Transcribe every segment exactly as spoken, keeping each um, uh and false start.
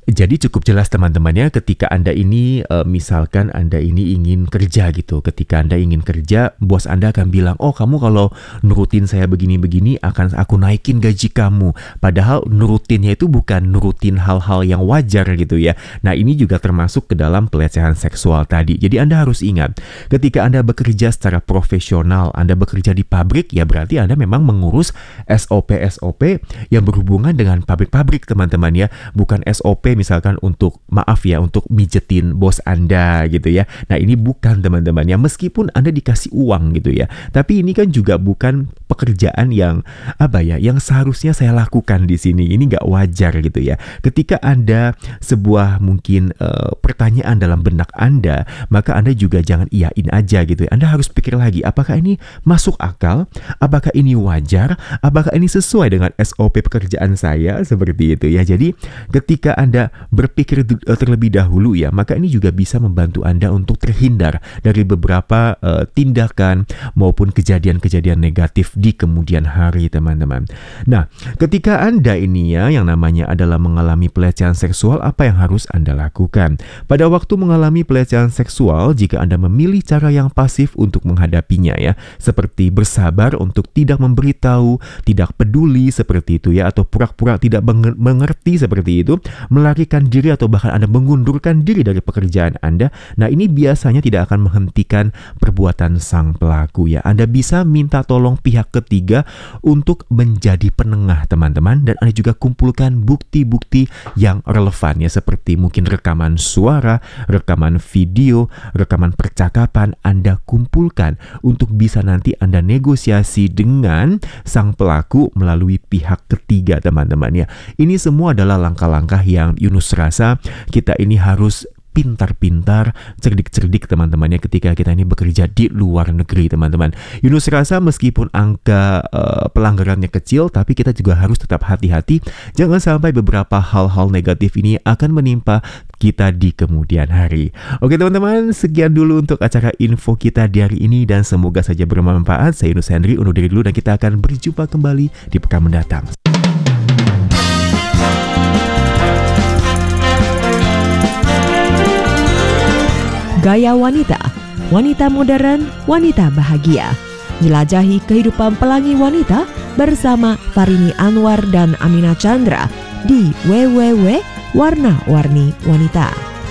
Jadi cukup jelas teman-teman ya, ketika Anda ini uh, misalkan Anda ini ingin kerja gitu. Ketika Anda ingin kerja, bos Anda akan bilang, "Oh, kamu kalau nurutin saya begini-begini akan aku naikin gaji kamu." Padahal nurutinnya itu bukan nurutin hal-hal yang wajar gitu ya. Nah, ini juga termasuk ke dalam pelecehan seksual tadi. Jadi Anda harus ingat, ketika Anda bekerja secara profesional, Anda bekerja di pabrik, ya berarti Anda memang mengurus S O P-S O P yang berhubungan dengan pabrik-pabrik teman-teman ya. Bukan S O P misalkan untuk, maaf ya, untuk mijetin bos Anda gitu ya. Nah, ini bukan teman-teman ya, meskipun Anda dikasih uang gitu ya. Tapi ini kan juga bukan pekerjaan yang apa ya, yang seharusnya saya lakukan di sini. Ini nggak wajar gitu ya. Ketika Anda sebuah mungkin uh, pertanyaan dalam benak Anda, maka Anda juga jangan iyain aja gitu ya. Anda harus pikir lagi, apakah ini masuk akal? Apakah ini wajar? Apakah ini sesuai dengan S O P pekerjaan saya? Seperti itu ya. Jadi ketika Anda berpikir terlebih dahulu ya, maka ini juga bisa membantu Anda untuk terhindar dari beberapa uh, tindakan maupun kejadian-kejadian negatif di kemudian hari teman-teman. Nah, ketika Anda ini ya yang namanya adalah mengalami pelecehan seksual, apa yang harus Anda lakukan? Pada waktu mengalami pelecehan seksual, jika Anda memilih cara yang pasif untuk menghadapinya ya, seperti bersabar untuk tidak memberitahu, tidak peduli seperti itu ya, atau pura-pura tidak mengerti seperti itu, melarikan diri atau bahkan Anda mengundurkan diri dari pekerjaan Anda. Nah, ini biasanya tidak akan menghentikan perbuatan sang pelaku ya. Anda bisa minta tolong pihak ketiga untuk menjadi penengah teman-teman, dan Anda juga kumpulkan bukti-bukti yang relevan ya, seperti mungkin rekaman suara, rekaman video, rekaman percakapan Anda kumpulkan untuk bisa nanti Anda negosiasi dengan sang pelaku melalui pihak ketiga teman-teman ya. Ini semua adalah langkah-langkah yang Yunus rasa kita ini harus pintar-pintar, cerdik-cerdik teman-temannya ketika kita ini bekerja di luar negeri teman-teman. Yunus rasa meskipun angka uh, pelanggarannya kecil, tapi kita juga harus tetap hati-hati. Jangan sampai beberapa hal-hal negatif ini akan menimpa kita di kemudian hari. Oke teman-teman, sekian dulu untuk acara info kita di hari ini, dan semoga saja bermanfaat. Saya Yunus Henry, undur diri dulu, dan kita akan berjumpa kembali di pekan mendatang. Gaya Wanita, wanita modern, wanita bahagia. Jelajahi kehidupan pelangi wanita bersama Farini Anwar dan Amina Chandra di w w w titik warna warni wanita.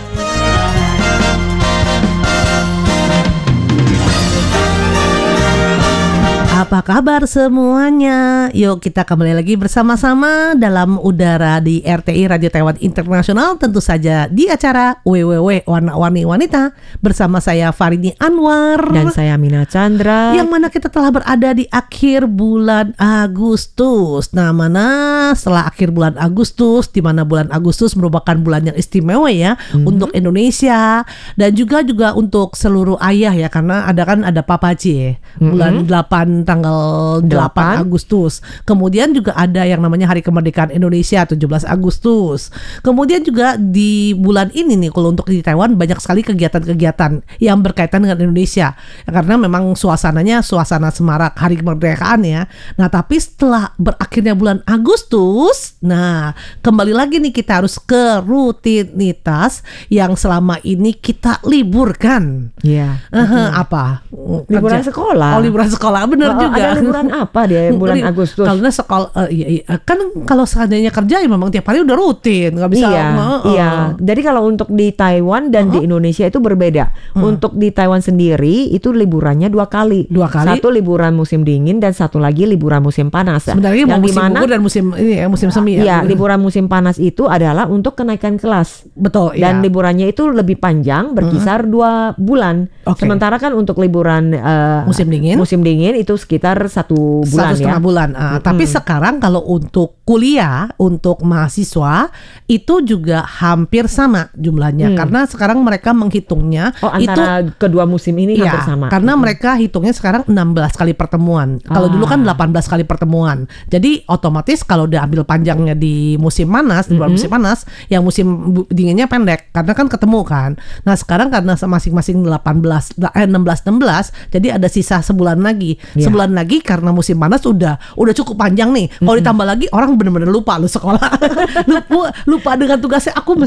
Apa kabar semuanya? Yuk kita kembali lagi bersama-sama dalam udara di R T I Radio Taiwan Internasional, tentu saja di acara w w w titik warna warni wanita bersama saya Farini Anwar dan saya Amina Chandra, yang mana kita telah berada di akhir bulan Agustus. Nah, mana setelah akhir bulan Agustus, di mana bulan Agustus merupakan bulan yang istimewa ya mm-hmm. untuk Indonesia dan juga juga untuk seluruh ayah ya, karena ada kan ada Papaci ya, mm-hmm. bulan delapan tanggal delapan Agustus. Kemudian juga ada yang namanya Hari Kemerdekaan Indonesia tujuh belas Agustus. Kemudian juga di bulan ini nih, kalau untuk di Taiwan banyak sekali kegiatan-kegiatan yang berkaitan dengan Indonesia. Ya, karena memang suasananya suasana semarak Hari Kemerdekaan ya. Nah, tapi setelah berakhirnya bulan Agustus, nah kembali lagi nih kita harus ke rutinitas yang selama ini kita liburkan. Iya. Uh-huh, apa? Liburan Kerja. sekolah. Oh, liburan sekolah, benar oh, juga. Ada liburan apa dia bulan Agustus? Karena sekolah uh, iya, iya. kan kalau seandainya kerja ya memang tiap hari udah rutin, nggak bisa. Iya, uh, iya. Jadi kalau untuk di Taiwan dan uh-huh. di Indonesia itu berbeda. Uh-huh. Untuk di Taiwan sendiri itu liburannya dua kali. Dua kali. Satu liburan musim dingin dan satu lagi liburan musim panas. Sebenarnya yang mau musim dimana, gugur dan musim ini ya, musim semi ya. Iya, liburan musim panas itu adalah untuk kenaikan kelas. Betul. Dan iya. liburannya itu lebih panjang, berkisar uh-huh. dua bulan. Okay. Sementara kan untuk liburan uh, musim dingin, musim dingin itu sekitar satu bulan satu setengah ya. bulan. Uh, hmm. Tapi sekarang kalau untuk kuliah, untuk mahasiswa itu juga hampir sama jumlahnya. Hmm. Karena sekarang mereka menghitungnya oh, antara itu kedua musim ini ya, hampir sama. Karena hmm. mereka hitungnya sekarang enam belas kali pertemuan. Ah. Kalau dulu kan delapan belas kali pertemuan. Jadi otomatis kalau udah ambil panjangnya di musim panas, di bulan mm-hmm. musim panas, yang musim dinginnya pendek karena kan ketemu kan. Nah, sekarang karena masing-masing delapan belas eh enam belas enam belas, jadi ada sisa sebulan lagi. Yeah. Sebulan lagi karena musim panas udah udah cukup panjang nih. Kalau mm-hmm. ditambah lagi orang benar-benar lupa lu sekolah. lupa lupa dengan tugasnya. Aku